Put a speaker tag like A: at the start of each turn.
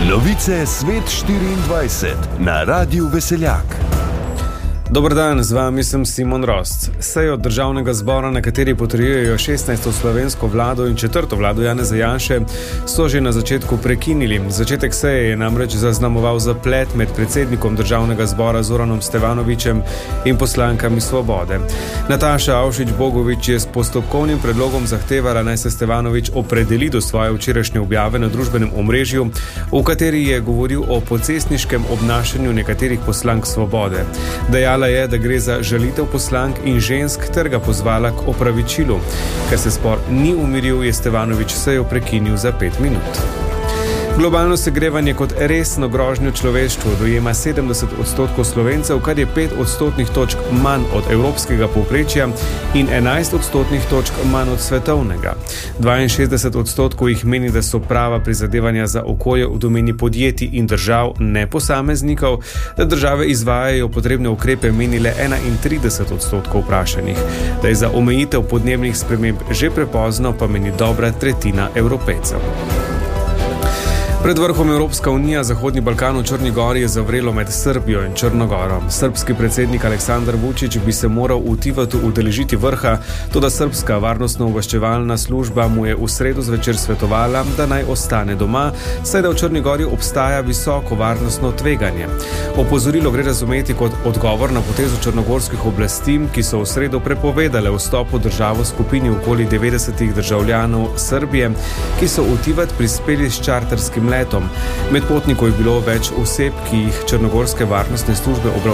A: Novice Svet 24 na Radiu Veseljak.
B: Dober dan, z vami sem Simon Rost. Sejo državnega zbora, na kateri potrjujejo 16. slovensko vlado in 4. vlado Janeza Janše, so že na začetku prekinili. Začetek seje je namreč zaznamoval zaplet med predsednikom državnega zbora Zoranom Stevanovićem in poslankami Svobode. Nataša Avšič-Bogovič je s postopkovnim predlogom zahtevala, naj se Stevanović opredeli do svoje včerajšnje objave na družbenem omrežju, v kateri je govoril o pocestniškem obnašanju nekaterih poslank Svobode. Dejala je, da gre za žalitev poslank in žensk ter ga pozvala k opravičilu. Ker se spor ni umiril, je Stevanović sejo prekinil za 5 minut. Globalno segrevanje kot resno grožnjo človeštvu dojema 70% Slovencev, kar je 5 odstotnih točk manj od evropskega povprečja in 11 odstotnih točk manj od svetovnega. 62% jih meni, da so prava prizadevanja za okolje v domeni podjetij in držav, ne posameznikov, da države izvajajo potrebne ukrepe, meni le 31% vprašanih. Da je za omejitev podnebnih sprememb že prepozno, pa meni dobra tretjina Evropejcev. Pred vrhom Evropska unija Zahodni Balkan v Črni Gori je zavrelo med Srbijo in Črno Goro. Srbski predsednik Aleksandar Vučić bi se moral v Tivatu udeležiti vrha, toda srbska varnostno-obveščevalna služba mu je v sredo zvečer svetovala, da naj ostane doma, saj da v Črni Gori obstaja visoko varnostno tveganje. Opozorilo gre razumeti kot odgovor na potezo črnogorskih oblasti, ki so v sredo prepovedale vstop v državo skupini okoli 90 državljanov Srbije, ki so v Tivat prispeli s čarterskim letom. Med potnikov je bilo več oseb, ki jih črnogorske varnostne službe obravnavajo